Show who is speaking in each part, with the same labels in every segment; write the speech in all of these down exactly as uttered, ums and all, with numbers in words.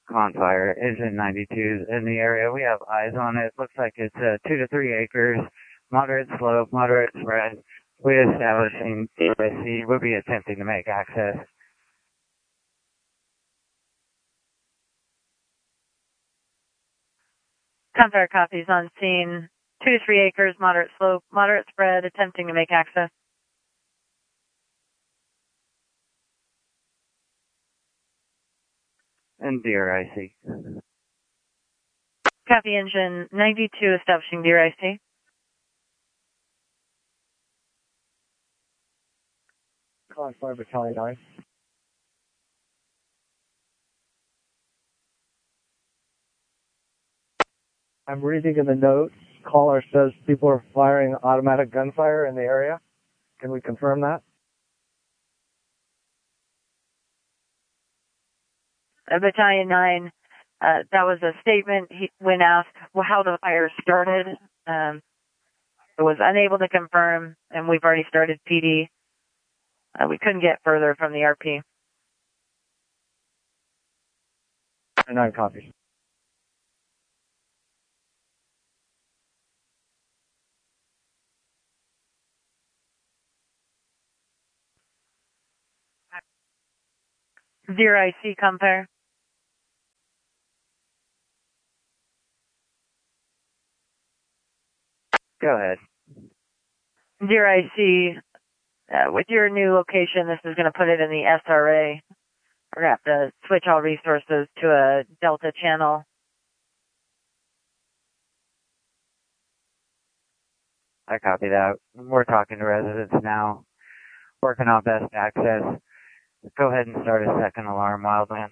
Speaker 1: Confire, Engine ninety-two in the area. We have eyes on it. Looks like it's uh, two to three acres, moderate slope, moderate spread. We establishing D I C. We'll be attempting to make access.
Speaker 2: Confire copies on scene. Two to three acres, moderate slope, moderate spread, attempting to make access.
Speaker 1: And D R I C.
Speaker 2: Copy, Engine ninety-two, establishing D R I C.
Speaker 3: Confire Battalion nine. I'm reading in the note, caller says people are firing automatic gunfire in the area. Can we confirm that?
Speaker 2: Uh, Battalion nine, uh, that was a statement he, when asked well, how the fire started. Um, it was unable to confirm, and we've already started P D. Uh, we couldn't get further from the R P.
Speaker 3: Nine copies.
Speaker 2: D R I C, Confire.
Speaker 1: Go ahead.
Speaker 2: D R I C, uh, with your new location, this is going to put it in the S R A. We're going to have to switch all resources to a Delta channel.
Speaker 1: I copy that. We're talking to residents now, working on best access. Go ahead and start a second alarm, Wildland.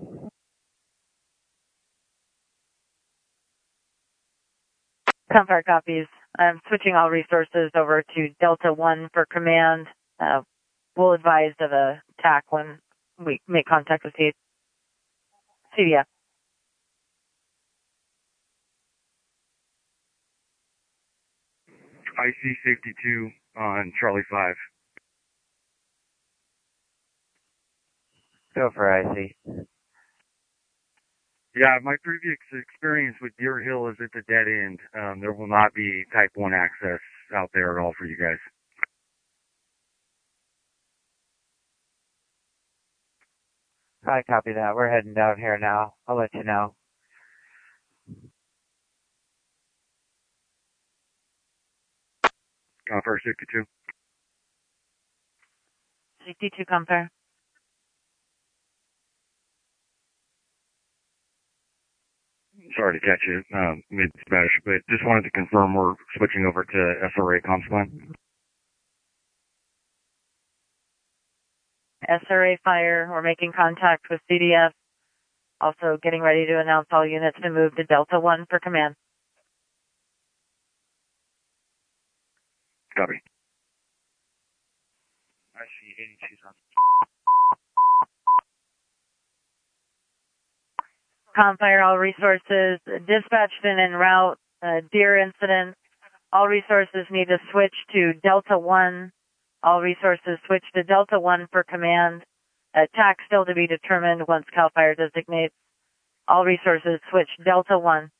Speaker 2: Confire copies. I'm switching all resources over to Delta one for command. Uh, we'll advise of a attack when we make contact with C D F.
Speaker 4: I C safety two on Charlie five.
Speaker 1: Go for I C.
Speaker 4: Yeah, my previous experience with Deer Hill is it's a dead end. Um, there will not be type one access out there at all for you guys.
Speaker 1: I copy that. We're heading down here now. I'll let you know.
Speaker 4: Confire safety two.
Speaker 2: safety two, Confire.
Speaker 4: Sorry to catch you um, mid-smash, but just wanted to confirm we're switching over to S R A comms plan.
Speaker 2: S R A fire. We're making contact with C D F. Also getting ready to announce all units to move to Delta one for command.
Speaker 4: Copy.
Speaker 1: I C eighty-two's on.
Speaker 2: Confire all resources dispatched and en route. Uh, Deer incident. All resources need to switch to Delta one. All resources switch to Delta one for command. Attack still to be determined once CAL FIRE designates. All resources switch Delta one.